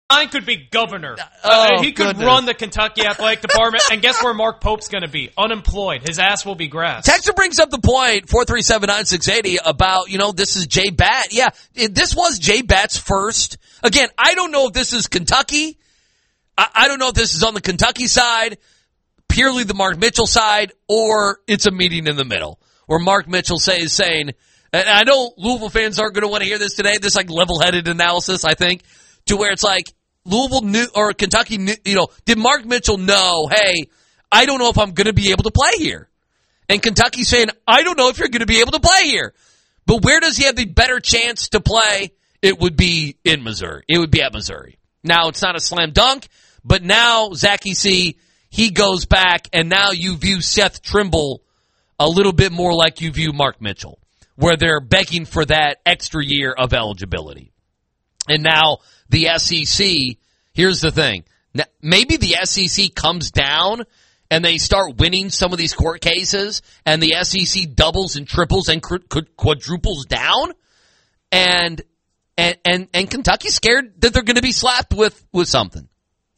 Ryan could be governor. He could goodness. run the Kentucky Athletic Department, and guess where Mark Pope's going to be? Unemployed. His ass will be grass. Texter brings up the point, 437-9680, about, this is Jay Batt. Yeah, this was Jay Batt's first. Again, I don't know if this is Kentucky. I don't know if this is on the Kentucky side, purely the Mark Mitchell side, or it's a meeting in the middle, where Mark Mitchell is saying, and I know Louisville fans aren't going to want to hear this today, this like level-headed analysis, I think, to where it's like, Louisville knew, or Kentucky knew, did Mark Mitchell know, hey, I don't know if I'm going to be able to play here. And Kentucky's saying, I don't know if you're going to be able to play here. But where does he have the better chance to play? It would be in Missouri. It would be at Missouri. Now, it's not a slam dunk, but now, Zachy C., he goes back, and now you view Seth Trimble a little bit more like you view Mark Mitchell, where they're begging for that extra year of eligibility. And now, the SEC, here's the thing. Maybe the SEC comes down and they start winning some of these court cases, and the SEC doubles and triples and quadruples down, and Kentucky's scared that they're going to be slapped with something.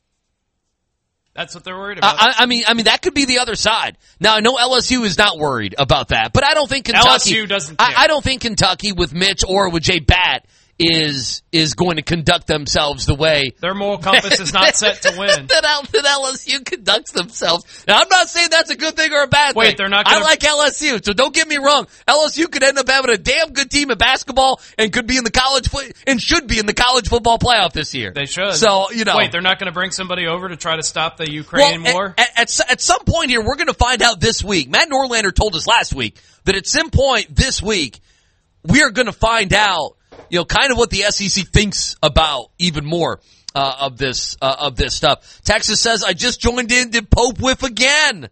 That's what they're worried about. I mean that could be the other side. Now I know LSU is not worried about that, but I don't think Kentucky. LSU doesn't care. I don't think Kentucky with Mitch or with Jay Batt is going to conduct themselves the way their moral compass is not set to win. that LSU conducts themselves. Now, I'm not saying that's a good thing or a bad thing. Wait, they're not gonna... I like LSU, so don't get me wrong. LSU could end up having a damn good team at basketball and could be in the and should be in the college football playoff this year. They should. So, Wait, they're not going to bring somebody over to try to stop the Ukraine war? At some point here, we're going to find out this week. Matt Norlander told us last week that at some point this week, we are going to find out kind of what the SEC thinks about even more of this stuff. Texas says, I just joined in. Did Pope whiff again?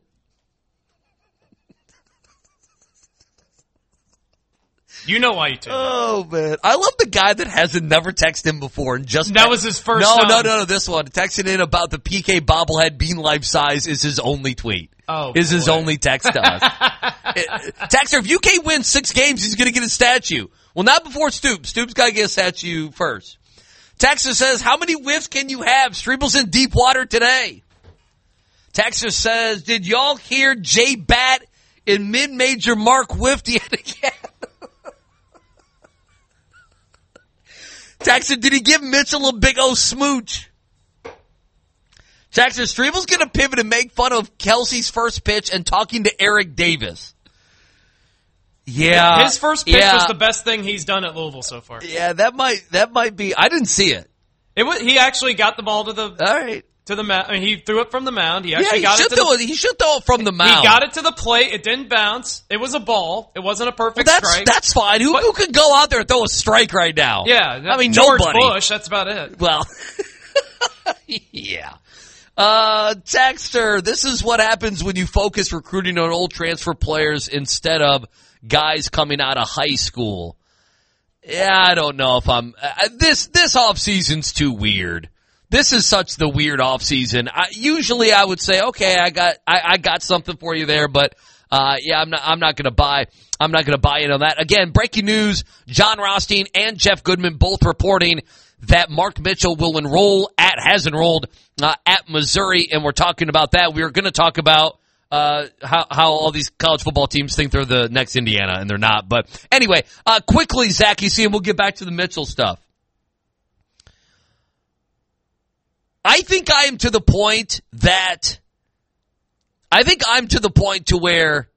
You know why you tuned in. Oh, man. I love the guy that hasn't never texted him before. And just that was his first time. No, this one. Texting in about the PK bobblehead being life size is his only tweet. Oh, is his only text to us. Texter, if UK wins 6 games, he's going to get a statue. Well, not before Stoops. Stoops got to get a statue first. Texas says, how many whiffs can you have? Strebel's in deep water today. Texas says, did y'all hear Jay Batt in mid-major Mark whiffed yet again? Texas, did he give Mitchell a big old smooch? Texas, Strebel's going to pivot and make fun of Kelsey's first pitch and talking to Eric Davis. Yeah. His first pitch was the best thing he's done at Louisville so far. Yeah, that might be. I didn't see it. He actually got the ball to the mound. I mean, he threw it from the mound. He should throw it from the mound. He got it to the plate. It didn't bounce. It was a ball. It wasn't a perfect strike. That's fine. Who could go out there and throw a strike right now? Yeah. I mean, George nobody. Bush. That's about it. Well, yeah. Texter, this is what happens when you focus recruiting on old transfer players instead of guys coming out of high school. Yeah, I don't know if I'm this offseason's too weird. This is such the weird offseason. Usually I would say, okay, I got something for you there, but I'm not going to buy in on that. Again, breaking news, John Rothstein and Jeff Goodman both reporting that Mark Mitchell has enrolled at Missouri, and we're talking about that. We are going to talk about how all these college football teams think they're the next Indiana, and they're not. But anyway, quickly, Zach, you see, and we'll get back to the Mitchell stuff. I think I'm to the point to where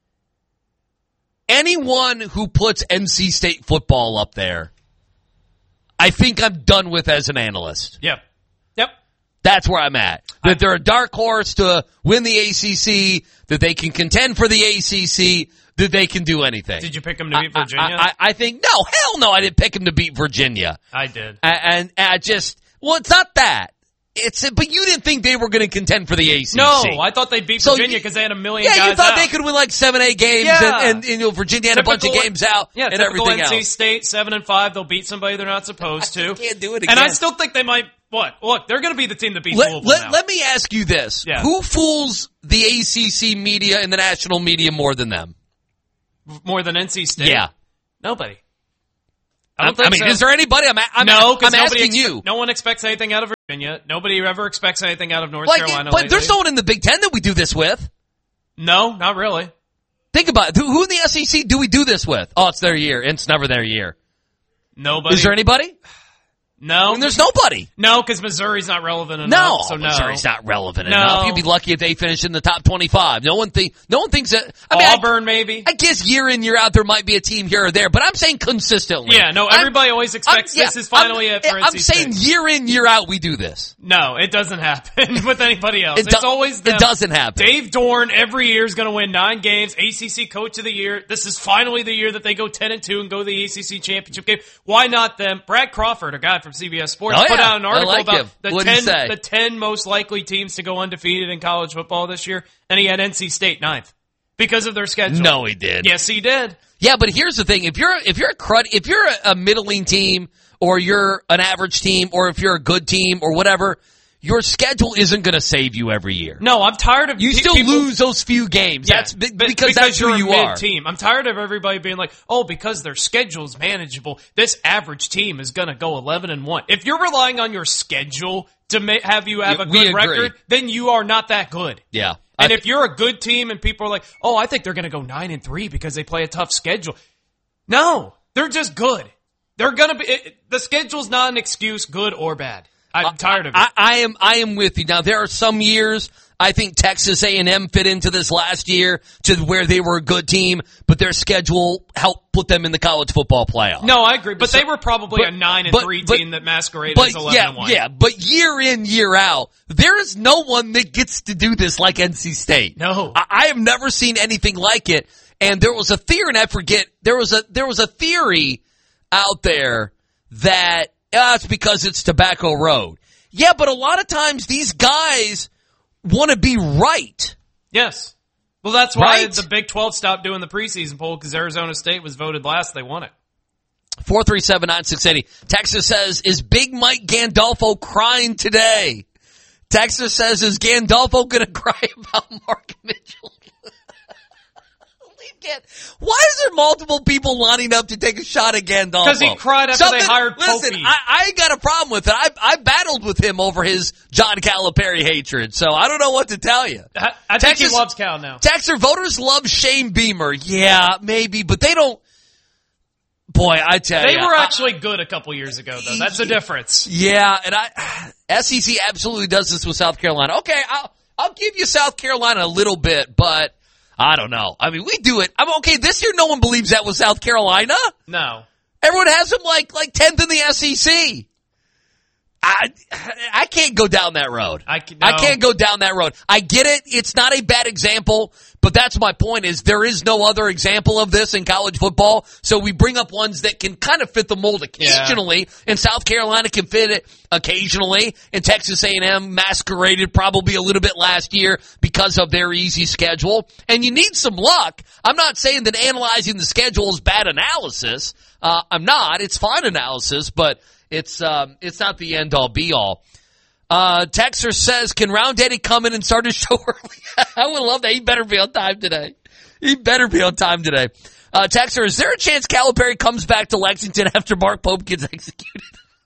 anyone who puts NC State football up there, I think I'm done with as an analyst. Yep. That's where I'm at. That they're a dark horse to win the ACC, that they can contend for the ACC, that they can do anything. Did you pick them to beat Virginia? I think, no, hell no, I didn't pick them to beat Virginia. I did. And I just, well, it's not that. But you didn't think they were going to contend for the ACC. No, I thought they'd beat Virginia because they had a million guys out. Yeah, you thought they could win like 7-8 games, and Virginia had a bunch of games out, and everything else. NC State 7-5, they'll beat somebody they're not supposed to. Can't do it again. And I still think they might. What? Look, they're going to be the team that beats Louisville now. Let me ask you this: Who fools the ACC media and the national media more than them? More than NC State? Yeah, nobody. I mean, is there anybody? I'm asking you. No one expects anything out of Virginia. Nobody ever expects anything out of North Carolina. But there's no one in the Big Ten that we do this with. No, not really. Think about it. Who in the SEC do we do this with? Oh, it's their year. It's never their year. Nobody. Is there anybody? No. I mean, there's nobody. No, because Missouri's not relevant enough. No, so no. Missouri's not relevant enough. You'd be lucky if they finish in the top 25. No one thinks that. I mean, Auburn, maybe. I guess year in, year out, there might be a team here or there, but I'm saying consistently. Yeah, no, everybody always expects this is finally it for NC I'm saying State. year in, year out, we do this. No, it doesn't happen with anybody else. It's always them. It doesn't happen. Dave Dorn every year is going to win 9 games, ACC Coach of the Year. This is finally the year that they go 10-2 and go to the ACC Championship game. Why not them? Brad Crawford, a guy from CBS Sports, put out an article about the 10 most likely teams to go undefeated in college football this year, and he had NC State 9th because of their schedule. No, he did. Yes, he did. Yeah, but here's the thing: if you're a middling team, or you're an average team, or if you're a good team, or whatever, your schedule isn't going to save you every year. No, I'm tired of you still lose those few games. Yeah, that's because that's you're who you a are. Mid-team. I'm tired of everybody being like, "Oh, because their schedule's manageable, this average team is going to go 11-1." If you're relying on your schedule to have you have a good record, then you are not that good. Yeah. And if you're a good team and people are like, "Oh, I think they're going to go 9-3 because they play a tough schedule," no, they're just good. They're going to be. The schedule's not an excuse, good or bad. I'm tired of it. I am with you. Now, there are some years, I think Texas A&M fit into this last year to where they were a good team, but their schedule helped put them in the college football playoff. No, I agree. But they were probably a 9-3 team that masqueraded as 11-1. Yeah, but year in, year out, there is no one that gets to do this like NC State. No. I have never seen anything like it. And there was a theory, and I forget, there was a theory out there that it's because it's Tobacco Road. Yeah, but a lot of times these guys want to be right. Yes. Well, that's why the Big 12 stopped doing the preseason poll, because Arizona State was voted last. They won it. 437-9680. Texas says, is Big Mike Gandolfo crying today? Texas says, is Gandolfo going to cry about Mark Mitchell? Why is there multiple people lining up to take a shot at Gandolfo? Because he cried after they hired Popey. Listen, I ain't got a problem with it. I battled with him over his John Calipari hatred, so I don't know what to tell you. I think he loves Cal now. Texas voters love Shane Beamer. Yeah, maybe, but they don't. Boy, I tell you. They were actually good a couple years ago, though. That's the difference. Yeah, and SEC absolutely does this with South Carolina. Okay, I'll give you South Carolina a little bit, but I don't know. I mean, we do it. I'm okay. This year, no one believes that with South Carolina. No. Everyone has them like 10th in the SEC. I can't go down that road. I can't go down that road. I get it. It's not a bad example, but that's my point is there is no other example of this in college football. So we bring up ones that can kind of fit the mold occasionally, and South Carolina can fit it occasionally, and Texas A&M masqueraded probably a little bit last year because of their easy schedule. And you need some luck. I'm not saying that analyzing the schedule is bad analysis. I'm not. It's fine analysis, but it's not the end-all, be-all. Texter says, can Round Daddy come in and start his show early? I would love that. He better be on time today. Texter, is there a chance Calipari comes back to Lexington after Mark Pope gets executed?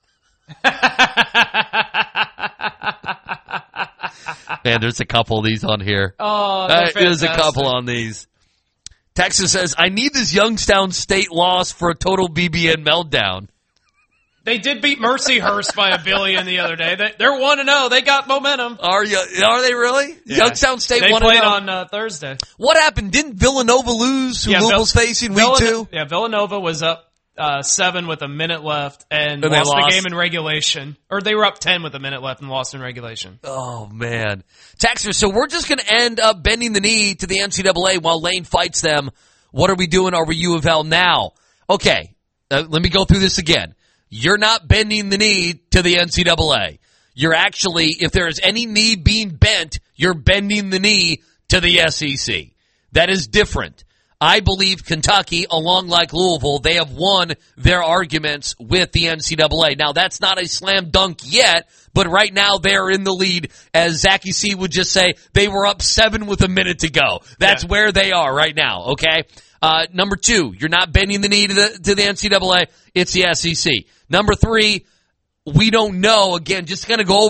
Man, there's a couple of these on here. Oh, there's a couple on these. Texas says, I need this Youngstown State loss for a total BBN meltdown. They did beat Mercyhurst by $1 billion the other day. They're 1-0. They got momentum. Are they really? Yeah. Youngstown State 1-0. They played on Thursday. What happened? Didn't Villanova lose? Who Louisville's facing week 2? Yeah, Villanova was up 7 with a minute left and lost the game in regulation. Or they were up 10 with a minute left and lost in regulation. Oh, man. Texter, so we're just going to end up bending the knee to the NCAA while Lane fights them. What are we doing? Are we U of L now? Okay, let me go through this again. You're not bending the knee to the NCAA. You're actually, if there is any knee being bent, you're bending the knee to the SEC. That is different. I believe Kentucky, along like Louisville, they have won their arguments with the NCAA. Now, that's not a slam dunk yet, but right now they're in the lead. As Zachy C would just say, they were up 7 with a minute to go. That's where they are right now, okay? Number 2, you're not bending the knee to the NCAA. It's the SEC. Number 3, we don't know. Again, just going to go over